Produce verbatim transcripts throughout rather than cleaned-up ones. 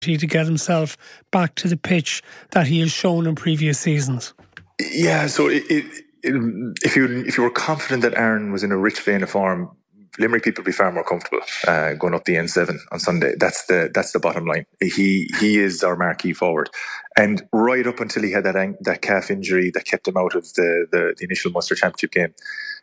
to get himself back to the pitch that he has shown in previous seasons? Yeah, so it, it, it, if you if you were confident that Aaron was in a rich vein of form, Limerick people would be far more comfortable uh, going up the N seven on Sunday. That's the that's the bottom line. He he is our marquee forward, and right up until he had that that calf injury that kept him out of the, the, the initial Munster Championship game,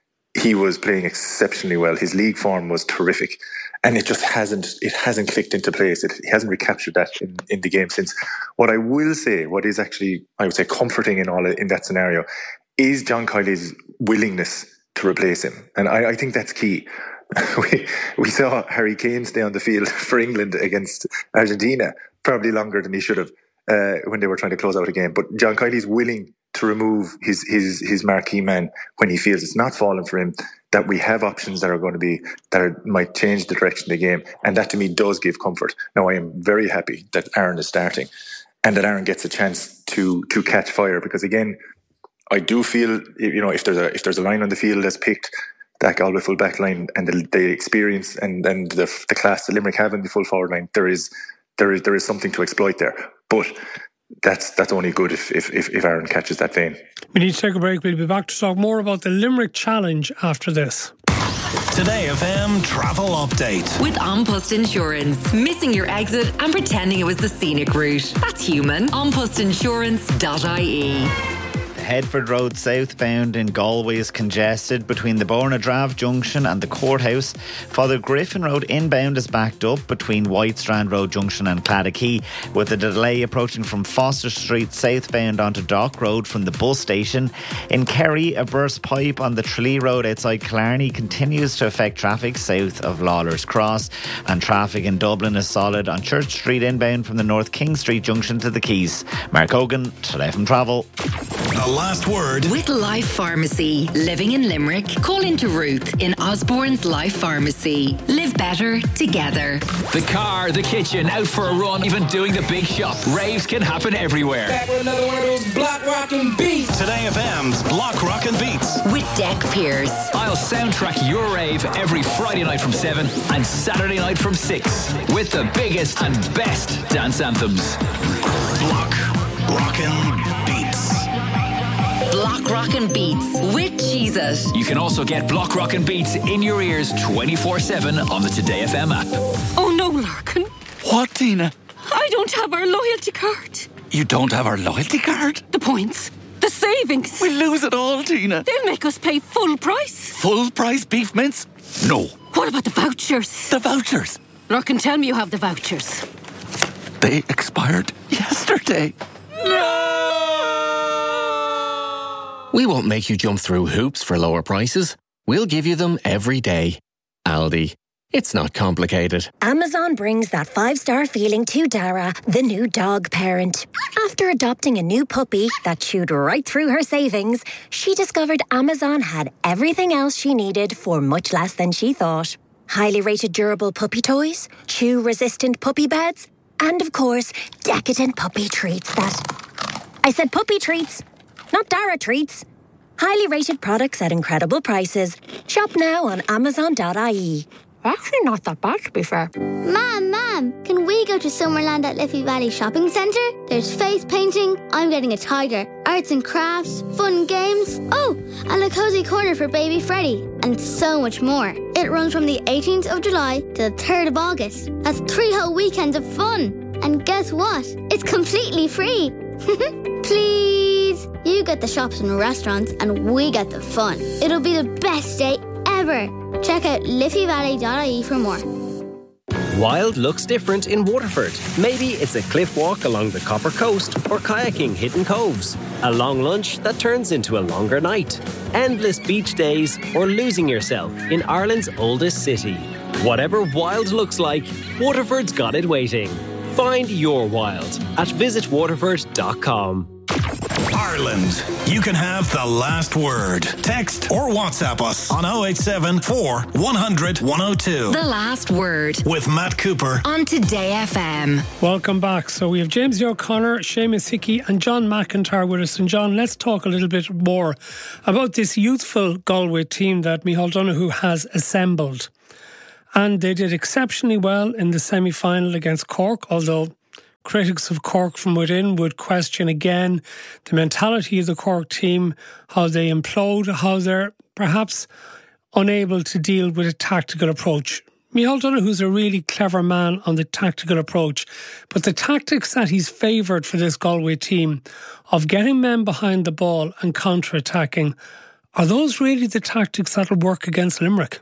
he was playing exceptionally well. His league form was terrific, and it just hasn't it hasn't clicked into place. It, he hasn't recaptured that in, in the game since. What I will say, what is actually I would say comforting in all in that scenario, is John Kiely's willingness to replace him, and I, I think that's key. We we saw Harry Kane stay on the field for England against Argentina probably longer than he should have uh, when they were trying to close out a game. But John Kiely's willing to remove his his his marquee man when he feels it's not falling for him, that we have options that are going to be that are, might change the direction of the game, and that to me does give comfort. Now I am very happy that Aaron is starting and that Aaron gets a chance to to catch fire, because again, I do feel, you know, if there's a if there's a line on the field that's picked, that Galway full back line, and the, the experience and, and the, the class that Limerick have in the full forward line, there is there is there is something to exploit there. But that's that's only good if if, if Aaron catches that vein. We need to take a break. We'll be back to talk more about the Limerick Challenge after this. Today F M Travel Update. With An Post Insurance. Missing your exit and pretending it was the scenic route. That's human. an post insurance dot I E. Headford Road southbound in Galway is congested between the Bornadrav Junction and the courthouse. Father Griffin Road inbound is backed up between Whitestrand Road Junction and Claddagh, with a delay approaching from Foster Street southbound onto Dock Road from the bus station. In Kerry, a burst pipe on the Tralee Road outside Killarney continues to affect traffic south of Lawler's Cross, and traffic in Dublin is solid on Church Street inbound from the North King Street Junction to the Quays. Mark Hogan, Today F M Travel. The last word. With Life Pharmacy. Living in Limerick? Call into Ruth in Osborne's Life Pharmacy. Live better together. The car, the kitchen, out for a run, even doing the big shop. Raves can happen everywhere. Back with another one of those block rockin' beats. Today F M's Block Rockin' Beats. With Deck Pierce. I'll soundtrack your rave every Friday night from seven and Saturday night from six. With the biggest and best dance anthems. Block Rockin' Beats. Block Rockin' Beats with Cheez-It. You can also get Block Rockin' Beats in your ears twenty-four seven on the Today F M app. Oh no, Larkin. What, Tina? I don't have our loyalty card. You don't have our loyalty card? The points. The savings. We'll lose it all, Tina. They'll make us pay full price. Full price beef mince? No. What about the vouchers? The vouchers? Larkin, tell me you have the vouchers. They expired yesterday. No! We won't make you jump through hoops for lower prices. We'll give you them every day. Aldi. It's not complicated. Amazon brings that five-star feeling to Dara, the new dog parent. After adopting a new puppy that chewed right through her savings, she discovered Amazon had everything else she needed for much less than she thought. Highly rated durable puppy toys, chew-resistant puppy beds, and of course, decadent puppy treats that... I said puppy treats, not Dara treats. Highly rated products at incredible prices. Shop now on amazon dot I E. Actually not that bad, to be fair. Mom, Mom, can we go to Summerland at Liffey Valley Shopping Centre? There's face painting, I'm getting a tiger, arts and crafts, fun games, oh, and a cosy corner for baby Freddie, and so much more. It runs from the eighteenth of July to the third of August. That's three whole weekends of fun. And guess what? It's completely free. Please. You get the shops and restaurants, and we get the fun. It'll be the best day ever. Check out liffey valley dot I E for more. Wild looks different in Waterford. Maybe it's a cliff walk along the Copper Coast or kayaking hidden coves. A long lunch that turns into a longer night. Endless beach days or losing yourself in Ireland's oldest city. Whatever wild looks like, Waterford's got it waiting. Find your wild at visit waterford dot com. Ireland. You can have the last word. Text or WhatsApp us on oh eight seven four, one hundred, one oh two. The last word. With Matt Cooper. On Today F M. Welcome back. So we have James O'Connor, Seamus Hickey and John McIntyre with us. And John, let's talk a little bit more about this youthful Galway team that Micheál Donoghue has assembled. And they did exceptionally well in the semi-final against Cork, although critics of Cork from within would question again the mentality of the Cork team, how they implode, how they're perhaps unable to deal with a tactical approach. Micheál Donoghue's a really clever man on the tactical approach, but the tactics that he's favoured for this Galway team of getting men behind the ball and counter-attacking, are those really the tactics that'll work against Limerick?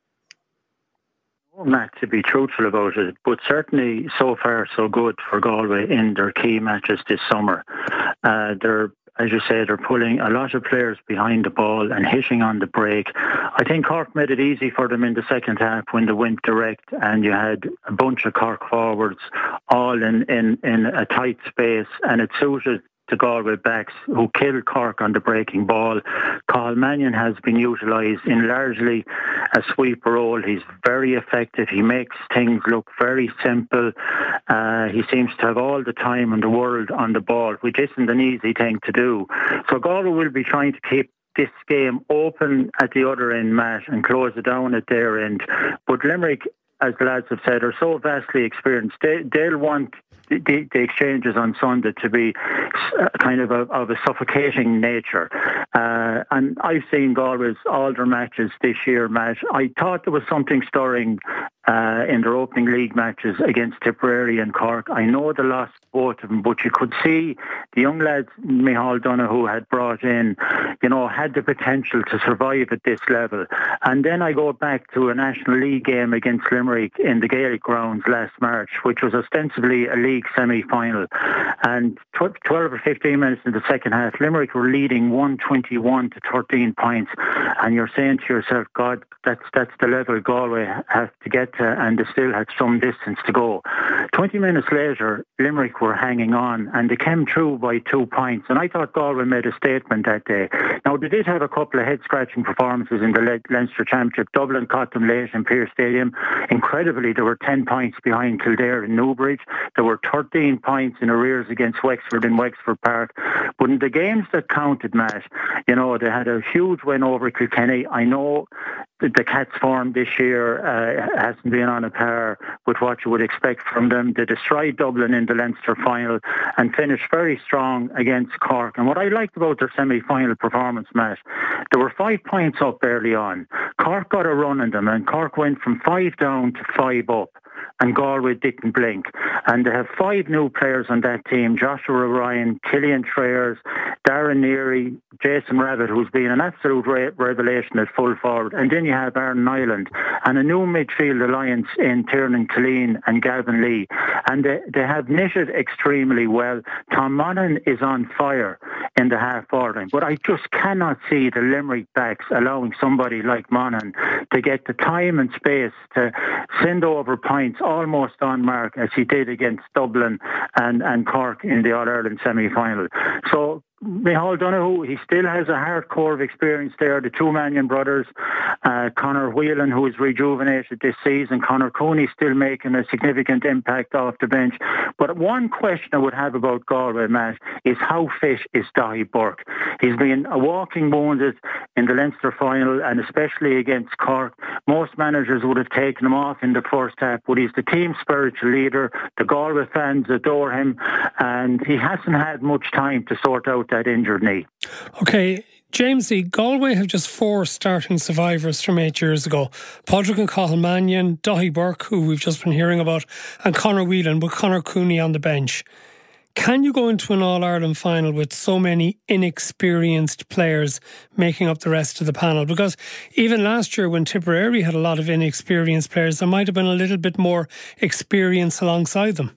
Matt, to be truthful about it, but certainly so far so good for Galway in their key matches this summer. Uh, they're, as you say, they're pulling a lot of players behind the ball and hitting on the break. I think Cork made it easy for them in the second half when they went direct, and you had a bunch of Cork forwards all in, in, in a tight space, and it suited the Galway backs who killed Cork on the breaking ball. Cathal Mannion has been utilised in largely a sweeper role. He's very effective. He makes things look very simple. Uh, he seems to have all the time in the world on the ball, which isn't an easy thing to do. So Galway will be trying to keep this game open at the other end, Matt, and close it down at their end. But Limerick, as the lads have said, are so vastly experienced. They, they'll want the, the exchanges on Sunday to be kind of a, of a suffocating nature. Uh, and I've seen Galway's all their matches this year, Matt. I thought there was something stirring uh, in their opening league matches against Tipperary and Cork. I know they lost both of them, but you could see the young lads Micheál Donoghue had brought in, you know, had the potential to survive at this level. And then I go back to a National League game against Limerick in the Gaelic grounds last March, which was ostensibly a league semi-final. And twelve or fifteen minutes in the second half, Limerick were leading one twenty-one to thirteen points. And you're saying to yourself, God, that's that's the level Galway have to get to, and they still had some distance to go. twenty minutes later, Limerick were hanging on, and they came through by two points. And I thought Galway made a statement that day. Now, they did have a couple of head-scratching performances in the Le- Leinster Championship. Dublin caught them late in Pearse Stadium. Incredibly, they were ten points behind Kildare in Newbridge. There were thirteen points in arrears against Wexford in Wexford Park. But in the games that counted, Matt, you know, they had a huge win over Kilkenny. I know that the Cats' form this year uh, hasn't been on a par with what you would expect from them. They destroyed Dublin in the Leinster final and finished very strong against Cork. And what I liked about their semi-final performance, Matt, they were five points up early on. Cork got a run in them, and Cork went from five down to five up. And Galway didn't blink. And they have five new players on that team: Joshua Ryan, Killian Trayers, Darren Neary, Jason Rabbit, who's been an absolute re- revelation at full forward. And then you have Aaron Nyland and a new midfield alliance in Tiernan Killeen and Gavin Lee. And they, they have knitted extremely well. Tom Monaghan is on fire in the half-forward line. But I just cannot see the Limerick backs allowing somebody like Monaghan to get the time and space to send over points almost on mark, as he did against Dublin and, and Cork in the All-Ireland semi-final. So Micheál Donoghue, he still has a hardcore of experience there. The two Mannion brothers, uh, Conor Whelan, who is rejuvenated this season, Conor Cooney still making a significant impact off the bench. But one question I would have about Galway, Matt, is how fit is Daithí Burke? He's been a walking wounded in the Leinster final, and especially against Cork. Most managers would have taken him off in the first half, but he's the team's spiritual leader. The Galway fans adore him, and he hasn't had much time to sort out that injured knee. Okay, Jamesy, Galway have just four starting survivors from eight years ago. Padraig and Cathal Mannion, Daithí Burke, who we've just been hearing about, and Conor Whelan, with Conor Cooney on the bench. Can you go into an All-Ireland final with so many inexperienced players making up the rest of the panel? Because even last year when Tipperary had a lot of inexperienced players, there might have been a little bit more experience alongside them.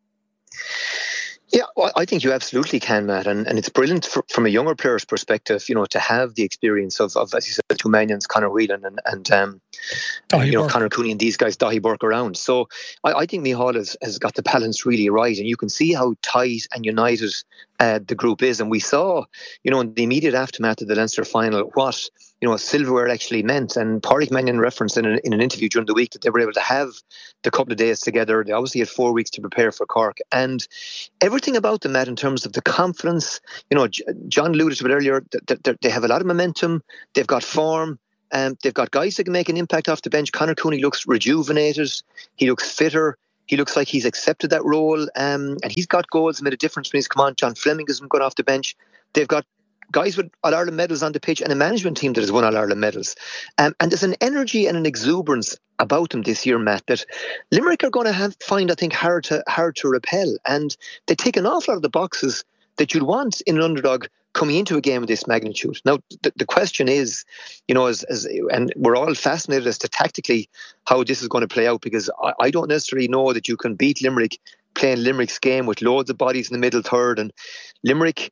Yeah, well, I think you absolutely can, Matt, and, and it's brilliant for, from a younger player's perspective, you know, to have the experience of, of as you said, the two Mannions, Conor Whelan and, and um, you know, Conor Cooney and these guys, Daithí Burke around. So I, I think Micheál has, has got the balance really right, and you can see how tight and united uh, the group is. And we saw, you know, in the immediate aftermath of the Leinster final, what, you know, silverware actually meant. And Padraig Mannion referenced in an, in an interview during the week that they were able to have the couple of days together. They obviously had four weeks to prepare for Cork, and everything about them, Matt, in terms of the confidence, you know, John alluded to it earlier, that they have a lot of momentum, they've got form, um, they've got guys that can make an impact off the bench. Conor Cooney looks rejuvenated, he looks fitter, He looks like he's accepted that role, um, and he's got goals, made a difference when he's come on. John Fleming hasn't gone off the bench. They've got guys with All-Ireland medals on the pitch and a management team that has won All-Ireland medals. Um, and there's an energy and an exuberance about them this year, Matt, that Limerick are going to have find, I think, hard to hard to repel. And they take an awful lot of the boxes that you'd want in an underdog coming into a game of this magnitude. Now, the, the question is, you know, as, as and we're all fascinated as to tactically how this is going to play out, because I, I don't necessarily know that you can beat Limerick playing Limerick's game with loads of bodies in the middle third. And Limerick,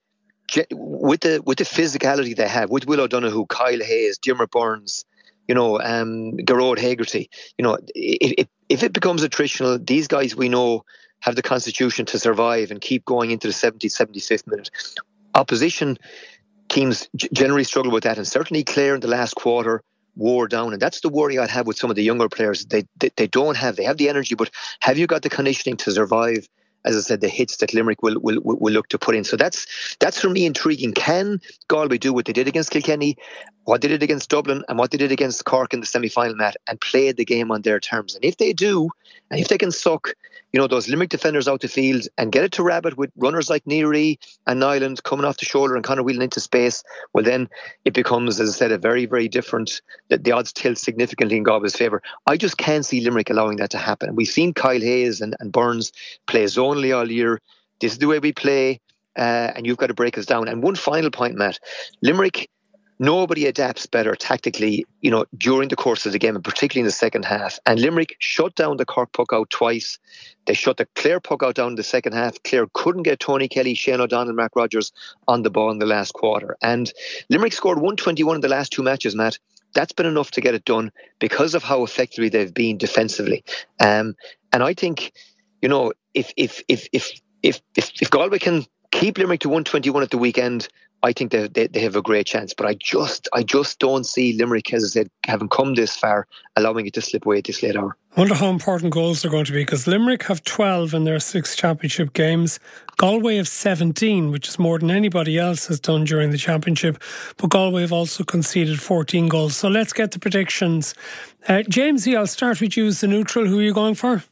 with the with the physicality they have, with Will O'Donoghue, Kyle Hayes, Diarmuid Burns, you know, um, Gearóid Hegarty, you know, if, if it becomes attritional, these guys we know have the constitution to survive and keep going into the seventieth, seventy-fifth minute. Opposition teams generally struggle with that, and certainly Clare in the last quarter wore down, and that's the worry I'd have with some of the younger players. They, they they don't have, they have the energy, but have you got the conditioning to survive, as I said, the hits that Limerick will will will look to put in? So that's that's for me intriguing. Can Galway do what they did against Kilkenny, what they did against Dublin, and what they did against Cork in the semi-final, Matt, and play the game on their terms? And if they do, and if they can suck, you know, those Limerick defenders out the field and get it to Rabbit with runners like Neary and Nyland coming off the shoulder and Conor Whelan into space, well then it becomes, as I said, a very, very different, that the odds tilt significantly in Galway's favour. I just can't see Limerick allowing that to happen. We've seen Kyle Hayes and, and Burns play zonally all year. This is the way we play, uh, and you've got to break us down. And one final point, Matt. Limerick, nobody adapts better tactically, you know, during the course of the game, and particularly in the second half. And Limerick shut down the Cork puck out twice. They shut the Clare puck out down in the second half. Clare couldn't get Tony Kelly, Shane O'Donnell, Mark Rogers on the ball in the last quarter. And Limerick scored one twenty-one in the last two matches, Matt. That's been enough to get it done because of how effectively they've been defensively. Um, and I think, you know, if if if if if if, if Galway can keep Limerick to one twenty-one at the weekend, I think they, they they have a great chance. But I just I just don't see Limerick, as I said, having come this far, allowing it to slip away at this late hour. I wonder how important goals are going to be, because Limerick have twelve in their six championship games. Galway have seventeen, which is more than anybody else has done during the championship. But Galway have also conceded fourteen goals. So let's get the predictions. Uh, Jamesy, I'll start with you as the neutral. Who are you going for?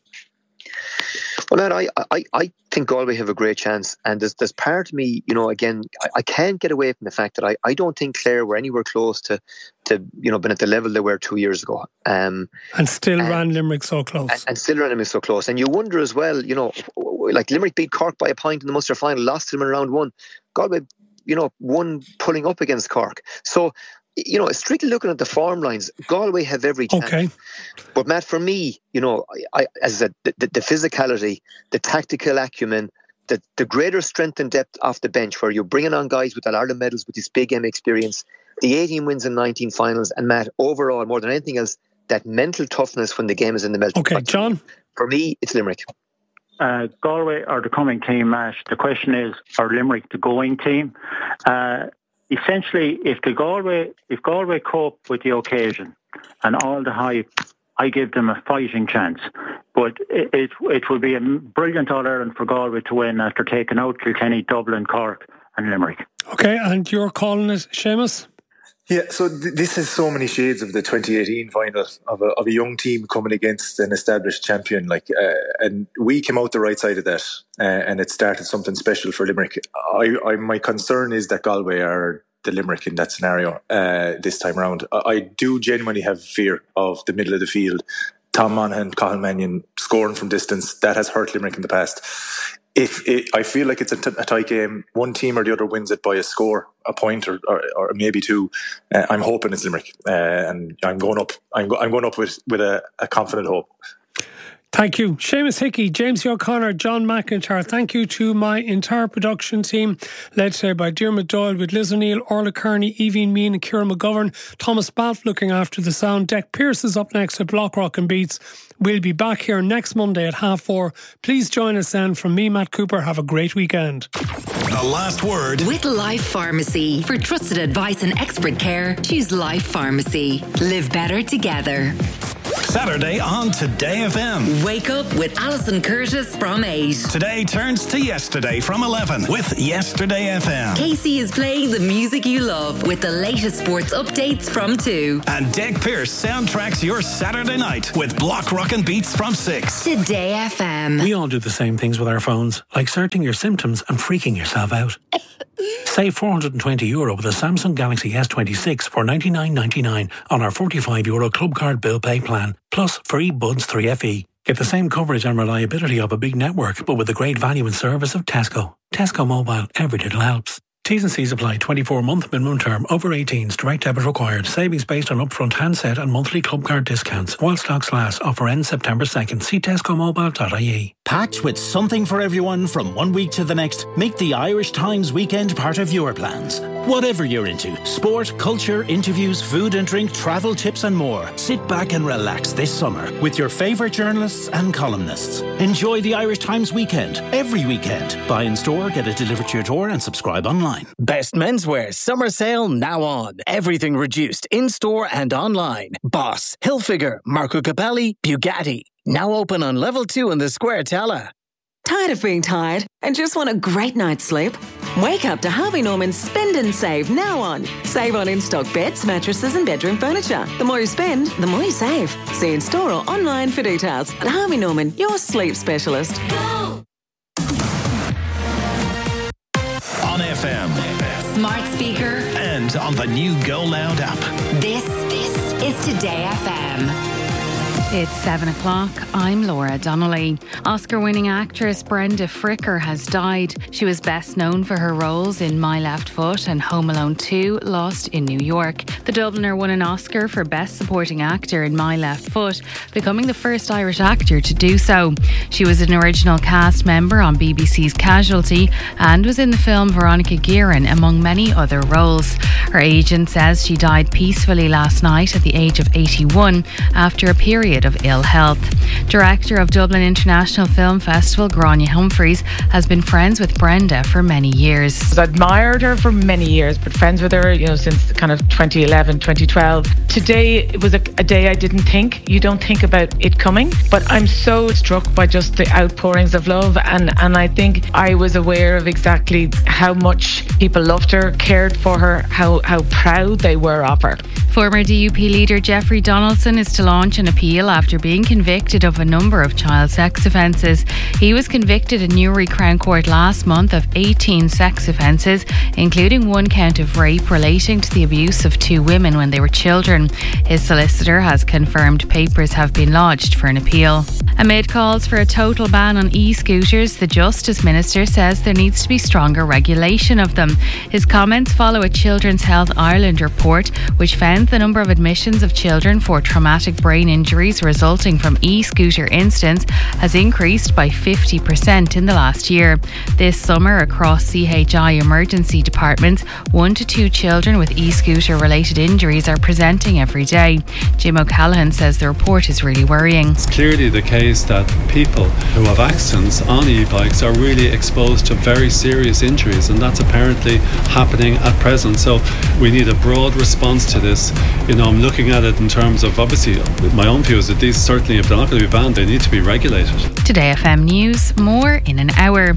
Well, man, I, I, I think Galway have a great chance. And there's, there's part of me, you know, again, I, I can't get away from the fact that I, I don't think Clare were anywhere close to, to, you know, been at the level they were two years ago. Um, and still and, ran Limerick so close. And, and still ran Limerick so close. And you wonder as well, you know, like Limerick beat Cork by a point in the Munster final, lost to them in round one. Galway, you know, won pulling up against Cork. So, you know, strictly looking at the form lines, Galway have every chance. Okay. But Matt, for me, you know, I, as I said, the, the, the physicality, the tactical acumen, the, the greater strength and depth off the bench, where you're bringing on guys with All-Ireland medals, with this big game experience, the eighteen wins and nineteen finals, and Matt, overall, more than anything else, that mental toughness when the game is in the melting pot. Okay, John? For me, it's Limerick. Uh, Galway are the coming team, Matt. The question is, are Limerick the going team? Uh, Essentially, if the Galway, if Galway cope with the occasion and all the hype, I give them a fighting chance. But it it, it will be a brilliant All-Ireland for Galway to win after taking out Kilkenny, Dublin, Cork and Limerick. Okay, and you're calling it, Seamus? Yeah, so th- this has so many shades of the twenty eighteen final of a, of a young team coming against an established champion. Like, uh, and we came out the right side of that, uh, and it started something special for Limerick. I, I, my concern is that Galway are the Limerick in that scenario uh, this time around. I, I do genuinely have fear of the middle of the field. Tom Monaghan, Cathal Mannion scoring from distance, that has hurt Limerick in the past. If it, I feel like it's a, t- a tight game, one team or the other wins it by a score, a point, or, or, or maybe two. Uh, I'm hoping it's Limerick, uh, and I'm going up. I'm, go- I'm going up with with a, a confident hope. Thank you. Seamus Hickey, James O'Connor, John McIntyre. Thank you to my entire production team, led today by Diarmuid Doyle, with Liz O'Neill, Orla Kearney, Evie Mean and Ciara McGovern. Thomas Balfe looking after the sound. Deck Pearce is up next with Block Rock and Beats. We'll be back here next Monday at half four. Please join us then. From me, Matt Cooper, have a great weekend. The last word with Life Pharmacy. For trusted advice and expert care, choose Life Pharmacy. Live better together. Saturday on Today F M. Wake up with Alison Curtis from eight. Today turns to yesterday from eleven with Yesterday F M. Casey is playing the music you love with the latest sports updates from two. And Deg Pierce soundtracks your Saturday night with Block Rockin' Beats from six. Today F M. We all do the same things with our phones, like searching your symptoms and freaking yourself out. Save four hundred twenty euro with a Samsung Galaxy S twenty-six for ninety-nine ninety-nine on our forty-five euro Club Card Bill Pay plan, plus free Buds three F E. Get the same coverage and reliability of a big network, but with the great value and service of Tesco. Tesco Mobile, every little helps. T's and C's apply. twenty-four month minimum term. Over eighteens. Direct debit required. Savings based on upfront handset and monthly club card discounts. While stocks last. Offer ends September second. See tesco mobile dot I E. Packed with something for everyone from one week to the next, make the Irish Times weekend part of your plans. Whatever you're into, sport, culture, interviews, food and drink, travel tips and more. Sit back and relax this summer with your favourite journalists and columnists. Enjoy the Irish Times weekend, every weekend. Buy in store, get it delivered to your door and subscribe online. Best menswear summer sale now on. Everything reduced in store and online. Boss, Hilfiger, Marco Capelli, Bugatti. Now open on level two in the Square Tella. Tired of being tired and just want a great night's sleep? Wake up to Harvey Norman's Spend and Save now on. Save on in-stock beds, mattresses and bedroom furniture. The more you spend, the more you save. See in store or online for details. At Harvey Norman, your sleep specialist. On F M. Smart speaker. And on the new Go Loud app. This, this is Today F M. It's seven o'clock. I'm Laura Donnelly. Oscar-winning actress Brenda Fricker has died. She was best known for her roles in My Left Foot and Home Alone two, Lost in New York. The Dubliner won an Oscar for Best Supporting Actor in My Left Foot, becoming the first Irish actor to do so. She was an original cast member on B B C's Casualty and was in the film Veronica Guerin, among many other roles. Her agent says she died peacefully last night at the age of eighty-one after a period of ill health. Director of Dublin International Film Festival, Grania Humphreys, has been friends with Brenda for many years. I've admired her for many years, but friends with her, you know, since kind of twenty eleven, twenty twelve. Today it was a, a day I didn't think. You don't think about it coming, but I'm so struck by just the outpourings of love, and, and I think I was aware of exactly how much people loved her, cared for her, how, how proud they were of her. Former D U P leader Jeffrey Donaldson is to launch an appeal after being convicted of a number of child sex offences. He was convicted in Newry Crown Court last month of eighteen sex offences, including one count of rape relating to the abuse of two women when they were children. His solicitor has confirmed papers have been lodged for an appeal. Amid calls for a total ban on e-scooters, the Justice Minister says there needs to be stronger regulation of them. His comments follow a Children's Health Ireland report which found the number of admissions of children for traumatic brain injuries resulting from e-scooter incidents has increased by fifty percent in the last year. This summer, across C H I emergency departments, one to two children with e-scooter related injuries are presenting every day. Jim O'Callaghan says the report is really worrying. It's clearly the case that people who have accidents on e-bikes are really exposed to very serious injuries, and that's apparently happening at present. So we need a broad response to this. You know, I'm looking at it in terms of, obviously, my own view is that these certainly, if they're not going to be banned, they need to be regulated. Today F M News, more in an hour.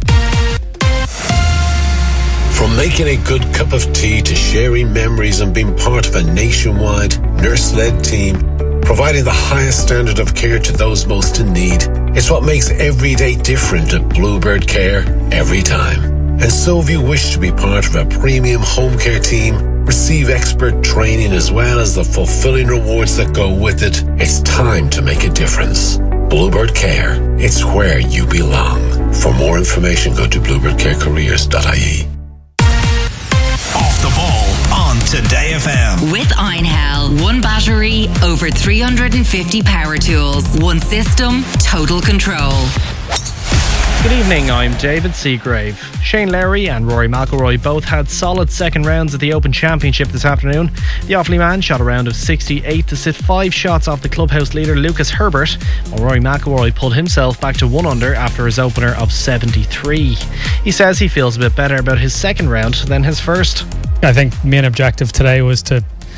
From making a good cup of tea to sharing memories and being part of a nationwide nurse-led team, providing the highest standard of care to those most in need, it's what makes every day different at Bluebird Care every time. And so if you wish to be part of a premium home care team, receive expert training as well as the fulfilling rewards that go with it, it's time to make a difference. Bluebird Care, it's where you belong. For more information, go to bluebird care careers dot I E. Off the ball on Today F M. With Einhell. One battery, over three hundred fifty power tools. One system, total control. Good evening, I'm David Seagrave. Shane Lowry and Rory McIlroy both had solid second rounds at the Open Championship this afternoon. The Offaly man shot a round of sixty-eight to sit five shots off the clubhouse leader Lucas Herbert, while Rory McIlroy pulled himself back to one under after his opener of seventy-three. He says he feels a bit better about his second round than his first. I think the main objective today was to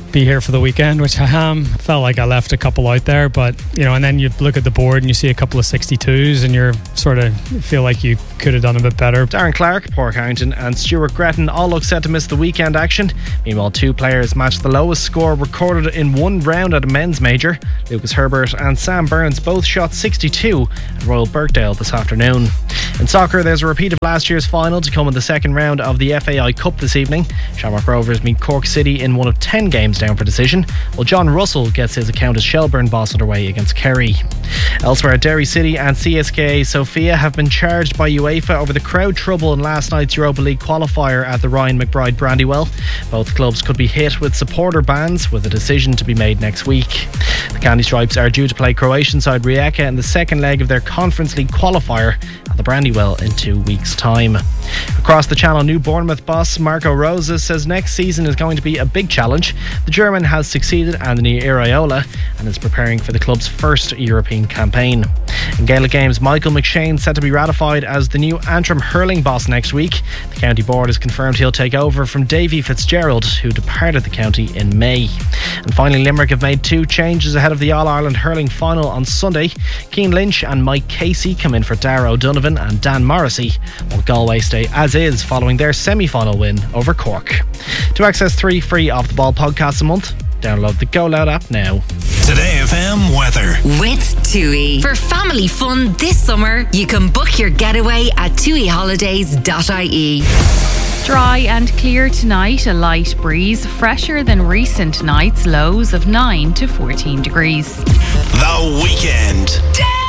be here for the weekend, which I am. Felt like I left a couple out there, but you know, and then you look at the board and you see a couple of sixty-twos and you're sort of feel like you could have done a bit better. Darren Clark, Porkhampton and Stuart Gretton all look set to miss the weekend action. Meanwhile, two players matched the lowest score recorded in one round at a men's major. Lucas Herbert and Sam Burns both shot sixty-two at Royal Birkdale this afternoon. In soccer, there's a repeat of last year's final to come in the second round of the F A I Cup this evening. Shamrock Rovers meet Cork City in one of ten games down for decision, while John Russell gets his account as Shelburne boss underway against Kerry. Elsewhere, Derry City and C S K A Sofia have been charged by UEFA over the crowd trouble in last night's Europa League qualifier at the Ryan McBride Brandywell. Both clubs could be hit with supporter bans, with a decision to be made next week. The Candy Stripes are due to play Croatian side Rijeka in the second leg of their Conference League qualifier at the Brandywell in two weeks' time. Across the channel, new Bournemouth boss Marco Rose says next season is going to be a big challenge. The German has succeeded Anthony Iraola and is preparing for the club's first European campaign. In Gaelic games, Michael McShane set to be ratified as the new Antrim hurling boss next week. The county board has confirmed he'll take over from Davy Fitzgerald, who departed the county in May. And finally, Limerick have made two changes ahead of the All-Ireland hurling final on Sunday. Cian Lynch and Mike Casey come in for Dara O'Donovan and Dan Morrissey, while Galway stay as is following their semi-final win over Cork. To access three free Off the Ball podcasts a month, download the Go Loud app now. Today F M weather with TUI. For family fun this summer, you can book your getaway at tui holidays dot I E. Dry and clear tonight, a light breeze, fresher than recent nights, lows of nine to fourteen degrees. The Weekend.